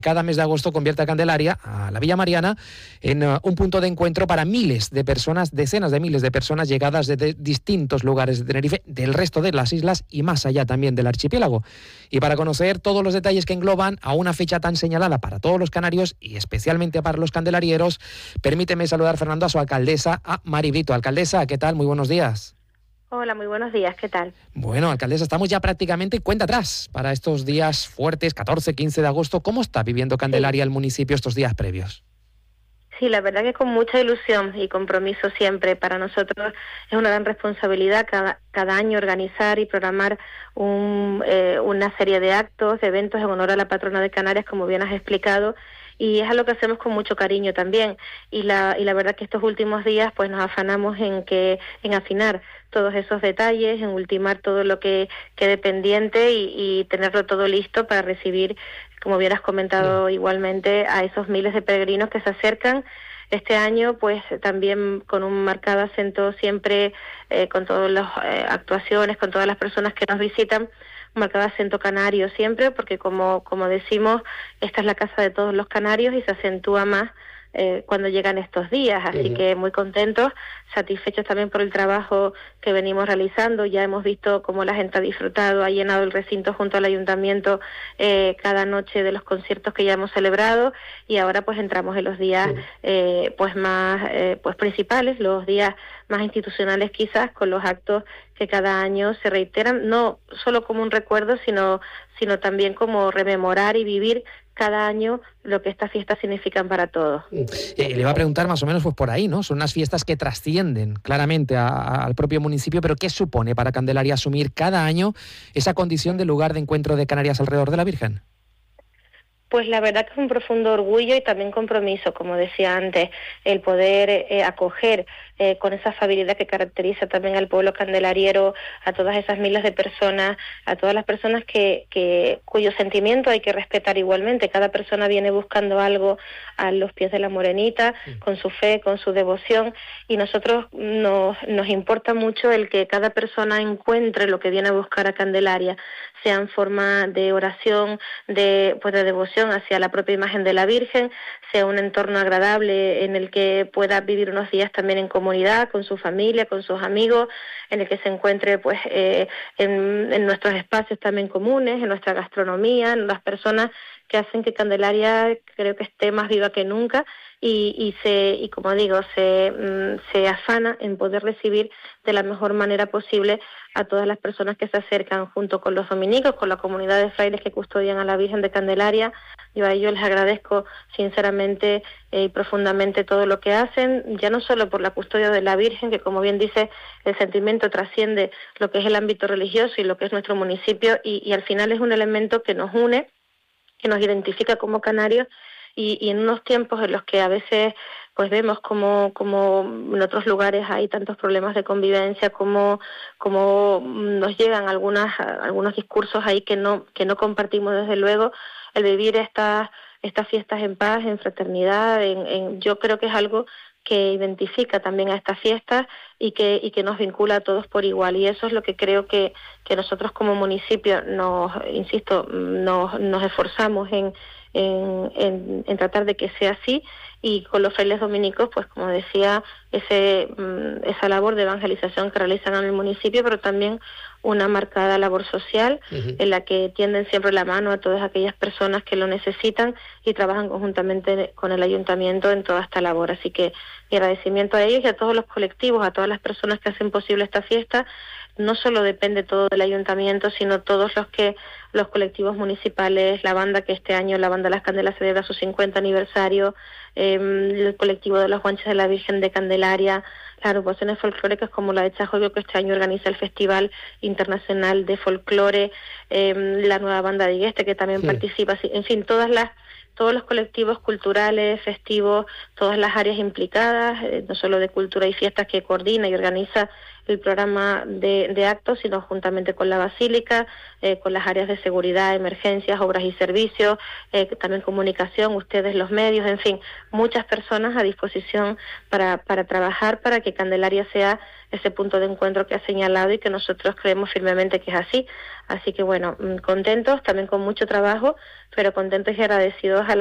cada mes de agosto convierte a Candelaria, a la Villa Mariana, en un punto de encuentro para miles de personas, decenas de miles de personas llegadas de distintos lugares de Tenerife, del resto de las islas y más allá también del archipiélago. Y para conocer todos los detalles que engloban a una fecha tan señalada para todos los canarios y especialmente para los candelarieros, permíteme saludar, Fernando, a su alcaldesa, a Mari Brito. Alcaldesa, ¿qué tal? Muy buenos días. Hola, muy buenos días, ¿qué tal? Bueno, alcaldesa, estamos ya prácticamente cuenta atrás para estos días fuertes, 14, 15 de agosto. ¿Cómo está viviendo Candelaria el municipio estos días previos? Sí, la verdad que con mucha ilusión y compromiso siempre. Para nosotros es una gran responsabilidad cada año organizar y programar una serie de actos, de eventos en honor a la patrona de Canarias, como bien has explicado, y es algo que hacemos con mucho cariño también. Y la verdad que estos últimos días pues nos afanamos en afinar todos esos detalles, en ultimar todo lo que quede pendiente y tenerlo todo listo para recibir, como bien has comentado igualmente, a esos miles de peregrinos que se acercan. Este año, pues también con un marcado acento siempre, con todas las actuaciones, con todas las personas que nos visitan, un marcado acento canario siempre, porque como decimos, esta es la casa de todos los canarios y se acentúa más cuando llegan estos días, así que muy contentos, satisfechos también por el trabajo que venimos realizando. Ya hemos visto cómo la gente ha disfrutado, ha llenado el recinto junto al ayuntamiento cada noche de los conciertos que ya hemos celebrado, y ahora pues entramos en los días pues más pues principales, los días más institucionales quizás, con los actos que cada año se reiteran, no solo como un recuerdo, sino también como rememorar y vivir cada año lo que estas fiestas significan para todos. Le iba a preguntar más o menos pues por ahí, ¿no? Son unas fiestas que trascienden claramente al propio municipio, pero ¿qué supone para Candelaria asumir cada año esa condición de lugar de encuentro de Canarias alrededor de la Virgen? Pues la verdad que es un profundo orgullo y también compromiso, como decía antes, el poder acoger con esa afabilidad que caracteriza también al pueblo candelariero, a todas esas miles de personas, a todas las personas cuyo sentimiento hay que respetar igualmente. Cada persona viene buscando algo a los pies de la Morenita, con su fe, con su devoción, y nosotros nos importa mucho el que cada persona encuentre lo que viene a buscar a Candelaria, sea en forma de oración, de devoción hacia la propia imagen de la Virgen, sea un entorno agradable en el que pueda vivir unos días también en comunidad, con su familia, con sus amigos, en el que se encuentre pues en nuestros espacios también comunes, en nuestra gastronomía, en las personas que hacen que Candelaria creo que esté más viva que nunca y como digo, se afana en poder recibir de la mejor manera posible a todas las personas que se acercan junto con los dominicos, con la comunidad de frailes que custodian a la Virgen de Candelaria. Yo a ellos les agradezco sinceramente y profundamente todo lo que hacen, ya no solo por la custodia de la Virgen, que como bien dice, el sentimiento trasciende lo que es el ámbito religioso y lo que es nuestro municipio, y al final es un elemento que nos une, que nos identifica como canarios, y en unos tiempos en los que a veces pues vemos como en otros lugares hay tantos problemas de convivencia, como nos llegan algunos discursos ahí que no compartimos desde luego. El vivir estas fiestas en paz, en fraternidad, yo creo que es algo que identifica también a estas fiestas y que nos vincula a todos por igual, y eso es lo que creo que nosotros como municipio nos esforzamos en tratar de que sea así, y con los frailes dominicos, pues como decía, esa labor de evangelización que realizan en el municipio, pero también una marcada labor social en la que tienden siempre la mano a todas aquellas personas que lo necesitan y trabajan conjuntamente con el ayuntamiento en toda esta labor. Así que mi agradecimiento a ellos y a todos los colectivos, a todas las personas que hacen posible esta fiesta. No solo depende todo del ayuntamiento, sino todos los colectivos municipales, la banda que este año, la banda Las Candelas celebra su 50 aniversario, el colectivo de los Guanches de la Virgen de Candelaria, las agrupaciones folclóricas como la de Chajoyo, que este año organiza el Festival Internacional de Folclore, la nueva banda de Igueste, que también participa, en fin, todos los colectivos culturales, festivos, todas las áreas implicadas, no solo de cultura y fiestas, que coordina y organiza el programa de actos, sino juntamente con la Basílica, con las áreas de seguridad, emergencias, obras y servicios, también comunicación, ustedes los medios, en fin, muchas personas a disposición para trabajar para que Candelaria sea ese punto de encuentro que ha señalado y que nosotros creemos firmemente que es así. Así que bueno, contentos, también con mucho trabajo, pero contentos y agradecidos a